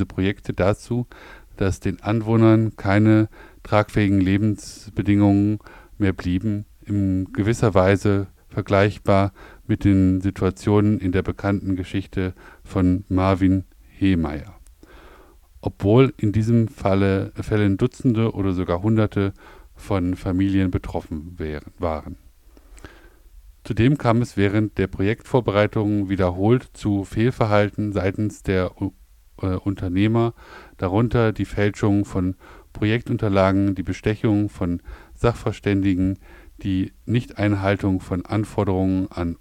diese Projekte dazu, dass den Anwohnern keine tragfähigen Lebensbedingungen mehr blieben, in gewisser Weise vergleichbar mit den Situationen in der bekannten Geschichte von Marvin Heemeyer. Obwohl in diesem Fällen Dutzende oder sogar Hunderte von Familien betroffen waren. Zudem kam es während der Projektvorbereitungen wiederholt zu Fehlverhalten seitens der Unternehmer, darunter die Fälschung von Projektunterlagen, die Bestechung von Sachverständigen, die Nichteinhaltung von Anforderungen an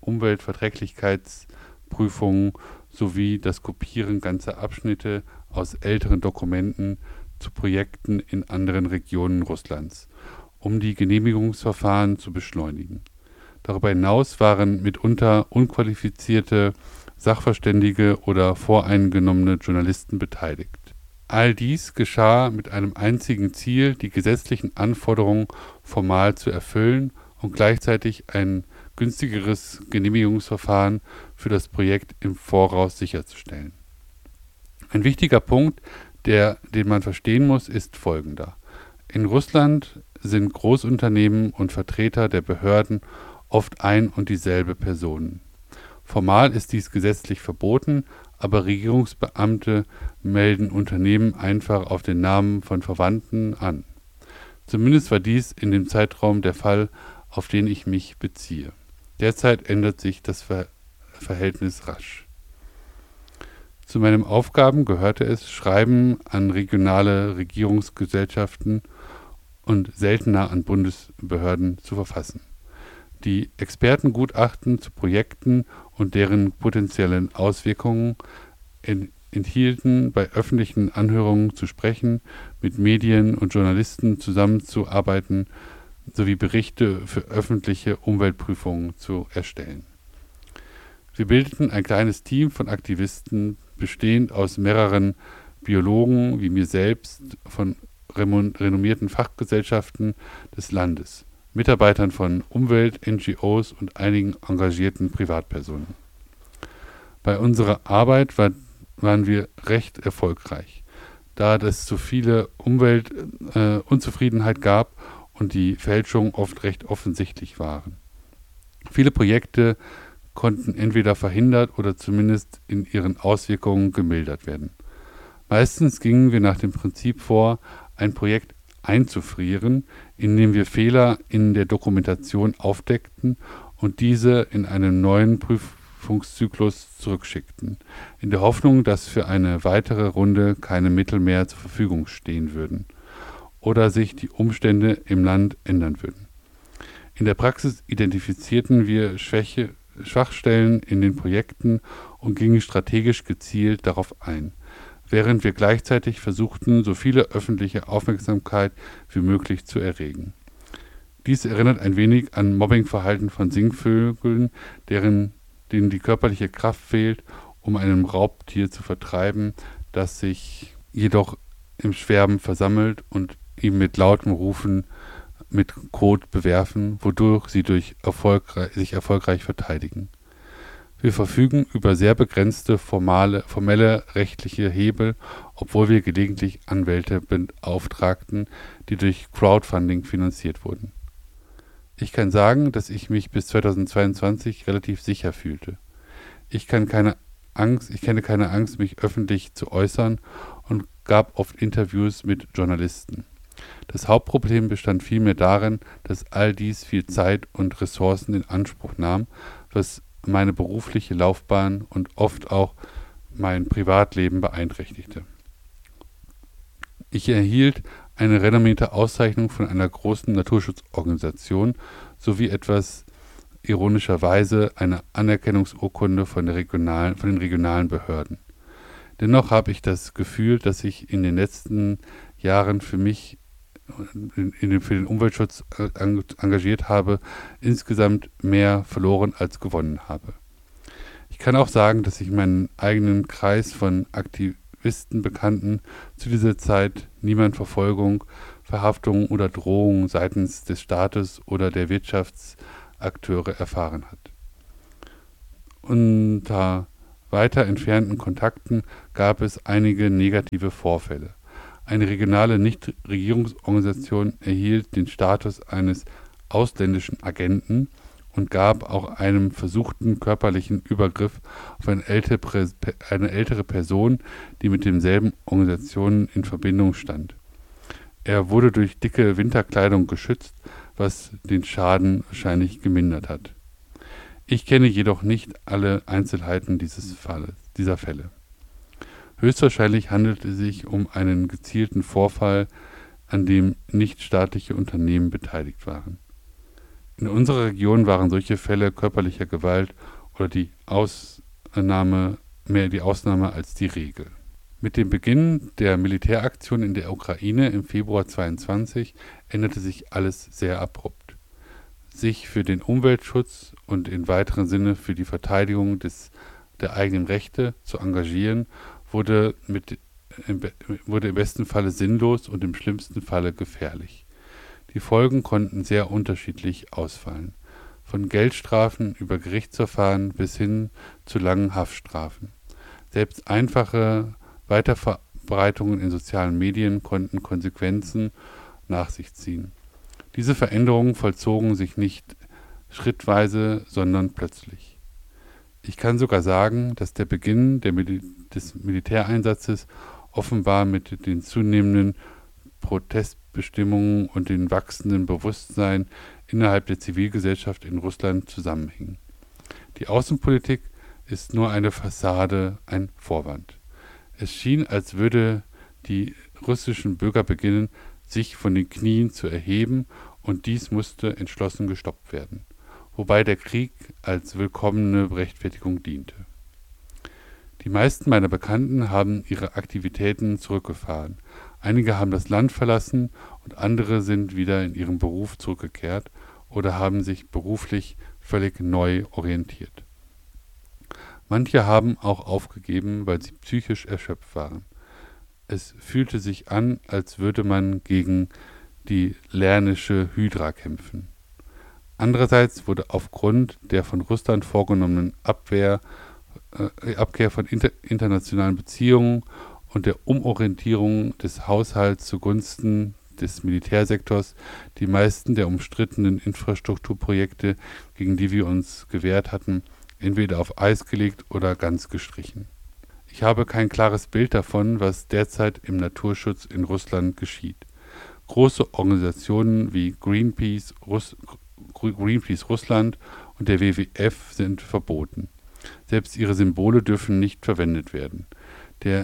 Umweltverträglichkeitsprüfungen sowie das Kopieren ganzer Abschnitte aus älteren Dokumenten zu Projekten in anderen Regionen Russlands, um die Genehmigungsverfahren zu beschleunigen. Darüber hinaus waren mitunter unqualifizierte Sachverständige oder voreingenommene Journalisten beteiligt. All dies geschah mit einem einzigen Ziel, die gesetzlichen Anforderungen formal zu erfüllen und gleichzeitig ein günstigeres Genehmigungsverfahren für das Projekt im Voraus sicherzustellen. Ein wichtiger Punkt, den man verstehen muss, ist folgender. In Russland sind Großunternehmen und Vertreter der Behörden oft ein und dieselbe Person. Formal ist dies gesetzlich verboten, aber Regierungsbeamte melden Unternehmen einfach auf den Namen von Verwandten an. Zumindest war dies in dem Zeitraum der Fall, auf den ich mich beziehe. Derzeit ändert sich das Verhältnis rasch. Zu meinen Aufgaben gehörte es, Schreiben an regionale Regierungsgesellschaften und seltener an Bundesbehörden zu verfassen. Die Expertengutachten zu Projekten und deren potenziellen Auswirkungen enthielten, bei öffentlichen Anhörungen zu sprechen, mit Medien und Journalisten zusammenzuarbeiten sowie Berichte für öffentliche Umweltprüfungen zu erstellen. Wir bildeten ein kleines Team von Aktivisten, bestehend aus mehreren Biologen wie mir selbst, von renommierten Fachgesellschaften des Landes, Mitarbeitern von Umwelt-, NGOs und einigen engagierten Privatpersonen. Bei unserer Arbeit waren wir recht erfolgreich, da es zu viele Umweltunzufriedenheit gab und die Fälschungen oft recht offensichtlich waren. Viele Projekte konnten entweder verhindert oder zumindest in ihren Auswirkungen gemildert werden. Meistens gingen wir nach dem Prinzip vor, ein Projekt einzufrieren, indem wir Fehler in der Dokumentation aufdeckten und diese in einem neuen Prüfungszyklus zurückschickten, in der Hoffnung, dass für eine weitere Runde keine Mittel mehr zur Verfügung stehen würden oder sich die Umstände im Land ändern würden. In der Praxis identifizierten wir Schwachstellen in den Projekten und gingen strategisch gezielt darauf ein, während wir gleichzeitig versuchten, so viele öffentliche Aufmerksamkeit wie möglich zu erregen. Dies erinnert ein wenig an Mobbingverhalten von Singvögeln, denen die körperliche Kraft fehlt, um einem Raubtier zu vertreiben, das sich jedoch im Schwärmen versammelt und ihm mit lautem Rufen mit Kot bewerfen, wodurch sie sich erfolgreich verteidigen. Wir verfügen über sehr begrenzte formelle rechtliche Hebel, obwohl wir gelegentlich Anwälte beauftragten, die durch Crowdfunding finanziert wurden. Ich kann sagen, dass ich mich bis 2022 relativ sicher fühlte. Ich kenne keine Angst, mich öffentlich zu äußern und gab oft Interviews mit Journalisten. Das Hauptproblem bestand vielmehr darin, dass all dies viel Zeit und Ressourcen in Anspruch nahm, was meine berufliche Laufbahn und oft auch mein Privatleben beeinträchtigte. Ich erhielt eine renommierte Auszeichnung von einer großen Naturschutzorganisation sowie etwas ironischerweise eine Anerkennungsurkunde von den regionalen Behörden. Dennoch habe ich das Gefühl, dass ich in den letzten Jahren für den Umweltschutz engagiert habe, insgesamt mehr verloren als gewonnen habe. Ich kann auch sagen, dass ich meinen eigenen Kreis von Aktivistenbekannten zu dieser Zeit niemand Verfolgung, Verhaftung oder Drohung seitens des Staates oder der Wirtschaftsakteure erfahren hat. Unter weiter entfernten Kontakten gab es einige negative Vorfälle. Eine regionale Nichtregierungsorganisation erhielt den Status eines ausländischen Agenten und gab auch einem versuchten körperlichen Übergriff auf eine ältere Person, die mit denselben Organisationen in Verbindung stand. Er wurde durch dicke Winterkleidung geschützt, was den Schaden wahrscheinlich gemindert hat. Ich kenne jedoch nicht alle Einzelheiten dieser Fälle. Höchstwahrscheinlich handelt es sich um einen gezielten Vorfall, an dem nichtstaatliche Unternehmen beteiligt waren. In unserer Region waren solche Fälle körperlicher Gewalt oder die Ausnahme als die Regel. Mit dem Beginn der Militäraktion in der Ukraine im Februar 2022 änderte sich alles sehr abrupt. Sich für den Umweltschutz und in weiterem Sinne für die Verteidigung der eigenen Rechte zu engagieren, wurde im besten Falle sinnlos und im schlimmsten Falle gefährlich. Die Folgen konnten sehr unterschiedlich ausfallen, von Geldstrafen über Gerichtsverfahren bis hin zu langen Haftstrafen. Selbst einfache Weiterverbreitungen in sozialen Medien konnten Konsequenzen nach sich ziehen. Diese Veränderungen vollzogen sich nicht schrittweise, sondern plötzlich. Ich kann sogar sagen, dass der Beginn des Militäreinsatzes offenbar mit den zunehmenden Protestbestimmungen und dem wachsenden Bewusstsein innerhalb der Zivilgesellschaft in Russland zusammenhing. Die Außenpolitik ist nur eine Fassade, ein Vorwand. Es schien, als würde die russischen Bürger beginnen, sich von den Knien zu erheben, und dies musste entschlossen gestoppt werden, wobei der Krieg als willkommene Rechtfertigung diente. Die meisten meiner Bekannten haben ihre Aktivitäten zurückgefahren. Einige haben das Land verlassen und andere sind wieder in ihren Beruf zurückgekehrt oder haben sich beruflich völlig neu orientiert. Manche haben auch aufgegeben, weil sie psychisch erschöpft waren. Es fühlte sich an, als würde man gegen die lernische Hydra kämpfen. Andererseits wurde aufgrund der von Russland vorgenommenen Abkehr von internationalen Beziehungen und der Umorientierung des Haushalts zugunsten des Militärsektors die meisten der umstrittenen Infrastrukturprojekte, gegen die wir uns gewehrt hatten, entweder auf Eis gelegt oder ganz gestrichen. Ich habe kein klares Bild davon, was derzeit im Naturschutz in Russland geschieht. Große Organisationen wie Greenpeace Russland und der WWF sind verboten. Selbst ihre Symbole dürfen nicht verwendet werden. Der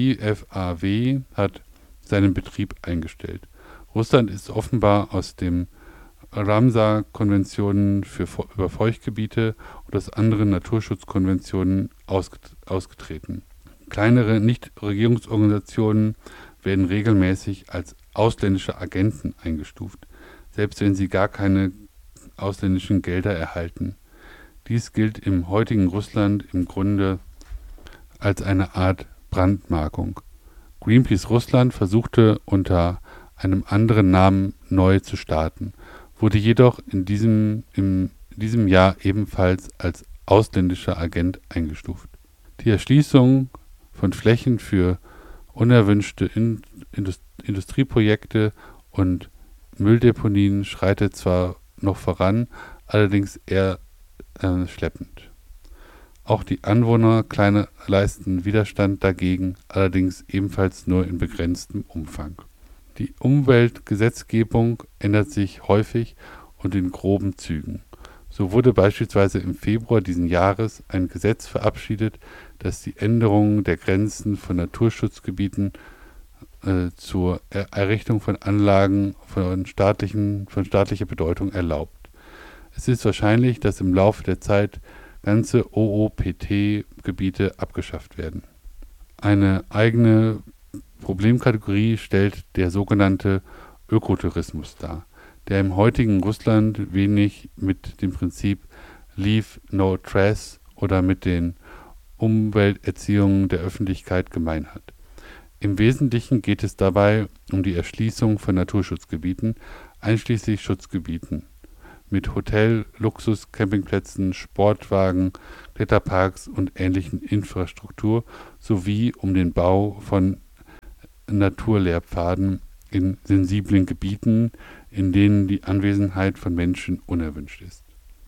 IFAW hat seinen Betrieb eingestellt. Russland ist offenbar aus dem Ramsar-Konventionen über Feuchtgebiete und aus anderen Naturschutzkonventionen ausgetreten. Kleinere Nichtregierungsorganisationen werden regelmäßig als ausländische Agenten eingestuft, selbst wenn sie gar keine ausländischen Gelder erhalten. Dies gilt im heutigen Russland im Grunde als eine Art Brandmarkung. Greenpeace Russland versuchte unter einem anderen Namen neu zu starten, wurde jedoch in diesem Jahr ebenfalls als ausländischer Agent eingestuft. Die Erschließung von Flächen für unerwünschte Industrieprojekte und Mülldeponien schreitet zwar noch voran, allerdings eher schleppend. Auch die Anwohner leisten Widerstand dagegen, allerdings ebenfalls nur in begrenztem Umfang. Die Umweltgesetzgebung ändert sich häufig und in groben Zügen. So wurde beispielsweise im Februar diesen Jahres ein Gesetz verabschiedet, das die Änderung der Grenzen von Naturschutzgebieten zur Errichtung von Anlagen von staatlicher Bedeutung erlaubt. Es ist wahrscheinlich, dass im Laufe der Zeit ganze OOPT-Gebiete abgeschafft werden. Eine eigene Problemkategorie stellt der sogenannte Ökotourismus dar, der im heutigen Russland wenig mit dem Prinzip Leave No Trace oder mit den Umwelterziehungen der Öffentlichkeit gemein hat. Im Wesentlichen geht es dabei um die Erschließung von Naturschutzgebieten, einschließlich Schutzgebieten, mit Hotel-, Luxus-Campingplätzen, Sportwagen, Kletterparks und ähnlichen Infrastruktur sowie um den Bau von Naturlehrpfaden in sensiblen Gebieten, in denen die Anwesenheit von Menschen unerwünscht ist.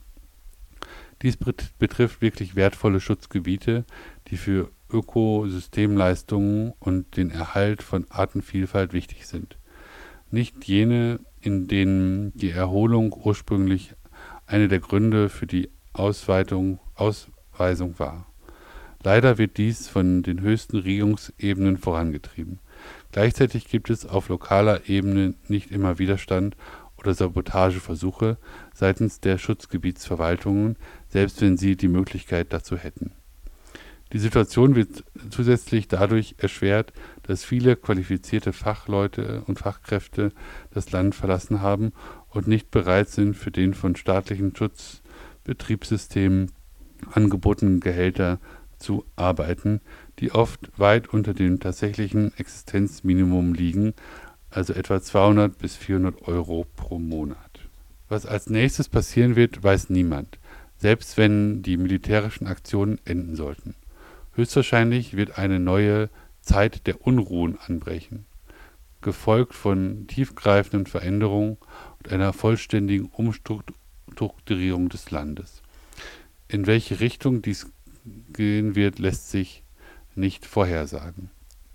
Dies betrifft wirklich wertvolle Schutzgebiete, die für Ökosystemleistungen und den Erhalt von Artenvielfalt wichtig sind. Nicht jene, in denen die Erholung ursprünglich eine der Gründe für die Ausweisung war. Leider wird dies von den höchsten Regierungsebenen vorangetrieben. Gleichzeitig gibt es auf lokaler Ebene nicht immer Widerstand oder Sabotageversuche seitens der Schutzgebietsverwaltungen, selbst wenn sie die Möglichkeit dazu hätten. Die Situation wird zusätzlich dadurch erschwert, dass viele qualifizierte Fachleute und Fachkräfte das Land verlassen haben und nicht bereit sind, für den von staatlichen Schutzbetriebssystemen angebotenen Gehälter zu arbeiten, die oft weit unter dem tatsächlichen Existenzminimum liegen, also etwa 200 bis 400 Euro pro Monat. Was als nächstes passieren wird, weiß niemand, selbst wenn die militärischen Aktionen enden sollten. Höchstwahrscheinlich wird eine neue Zeit der Unruhen anbrechen, gefolgt von tiefgreifenden Veränderungen und einer vollständigen Umstrukturierung des Landes. In welche Richtung dies gehen wird, lässt sich nicht vorhersagen.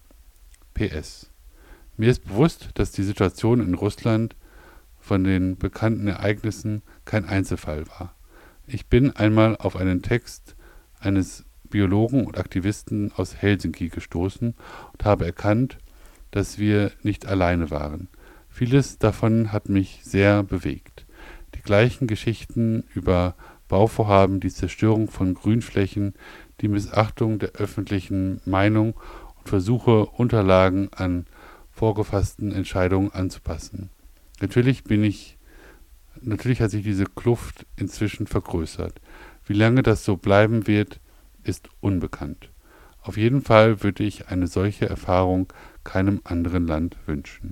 PS. Mir ist bewusst, dass die Situation in Russland von den bekannten Ereignissen kein Einzelfall war. Ich bin einmal auf einen Text eines Biologen und Aktivisten aus Helsinki gestoßen und habe erkannt, dass wir nicht alleine waren. Vieles davon hat mich sehr bewegt. Die gleichen Geschichten über Bauvorhaben, die Zerstörung von Grünflächen, die Missachtung der öffentlichen Meinung und Versuche, Unterlagen an vorgefassten Entscheidungen anzupassen. Natürlich hat sich diese Kluft inzwischen vergrößert. Wie lange das so bleiben wird, ist unbekannt. Auf jeden Fall würde ich eine solche Erfahrung keinem anderen Land wünschen.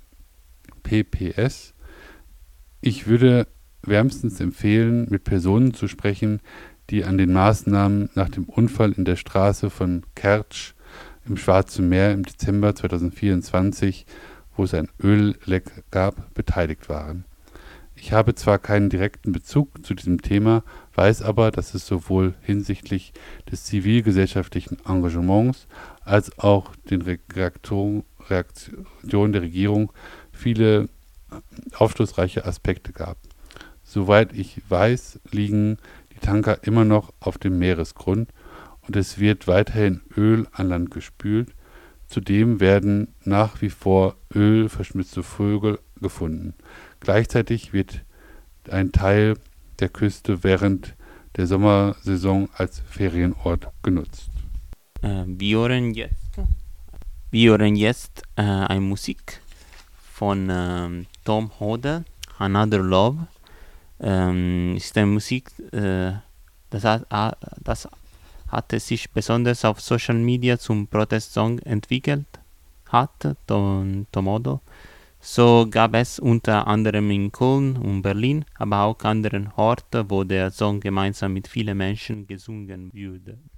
PPS. Ich würde wärmstens empfehlen, mit Personen zu sprechen, die an den Maßnahmen nach dem Unfall in der Straße von Kertsch im Schwarzen Meer im Dezember 2024, wo es ein Ölleck gab, beteiligt waren. Ich habe zwar keinen direkten Bezug zu diesem Thema, weiß aber, dass es sowohl hinsichtlich des zivilgesellschaftlichen Engagements als auch den Reaktionen der Regierung viele aufschlussreiche Aspekte gab. Soweit ich weiß, liegen die Tanker immer noch auf dem Meeresgrund und es wird weiterhin Öl an Land gespült. Zudem werden nach wie vor ölverschmutzte Vögel gefunden. Gleichzeitig wird ein Teil der Küste während der Sommersaison als Ferienort genutzt. Wir hören jetzt eine Musik von Tom Hodel, Another Love. Ist eine Musik, das hatte sich besonders auf Social Media zum Protestsong entwickelt hat, Tom Hodel. So gab es unter anderem in Köln und Berlin, aber auch anderen Orten, wo der Song gemeinsam mit vielen Menschen gesungen wurde.